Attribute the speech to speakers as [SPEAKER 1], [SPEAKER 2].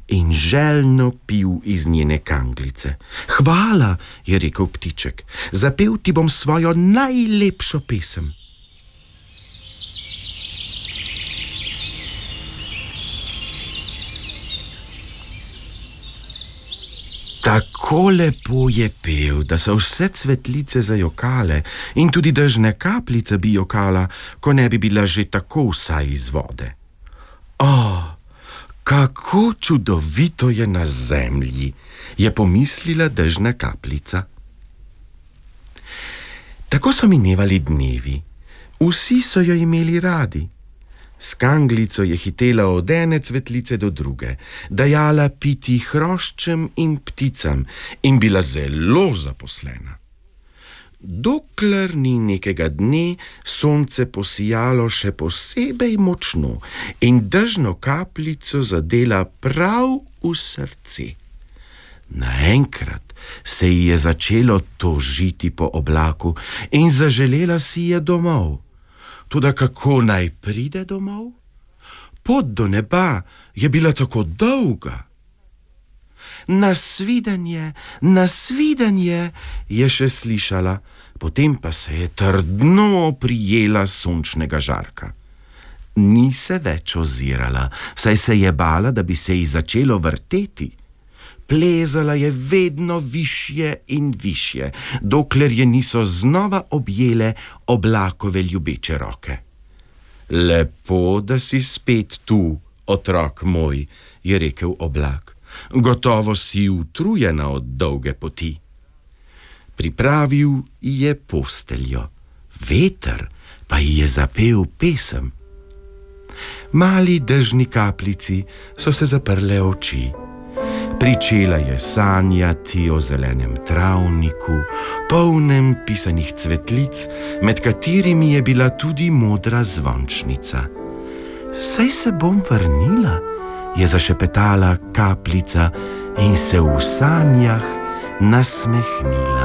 [SPEAKER 1] in željno pil iz njene kanglice. Hvala, je rekel ptiček, zapel ti bom svojo najlepšo pesem. Tako lepo je pel, da so vse cvetlice zajokale in tudi dežne kapljice bi jokala, ko ne bi bila že tako vsaj iz vode. Kako čudovito je na zemlji, je pomislila dežna kapljica. Tako so minevali dnevi. Vsi so jo imeli radi. S kanglico je hitela od ene cvetlice do druge, dajala piti hroščem in pticam in bila zelo zaposlena. Dokler ni nekega dne sonce posijalo še posebej močno in dežno kapljico zadela prav v srce. Naenkrat se ji je začelo tožiti po oblaku in zaželela si je domov. Toda kako naj pride domov? Pot do neba je bila tako dolga. Nasvidenje, je še slišala, potem pa se je trdno prijela sončnega žarka. Ni se več ozirala, saj se je bala, da bi se ji začelo vrteti. Plezala je vedno višje in višje, dokler je niso znova objele oblakove ljubeče roke. Lepo, da si spet tu, otrok moj, je rekel oblak. Gotovo si utrujena od dolge poti. Pripravil ji je posteljo, veter pa ji je zapel pesem. Mali dežni kapljici so se zaprle oči. Pričela je sanjati o zelenem travniku, polnem pisanih cvetlic, med katerimi je bila tudi modra zvončnica. Saj se bom vrnila, je zašepetala kapljica in se v sanjah nasmehnila.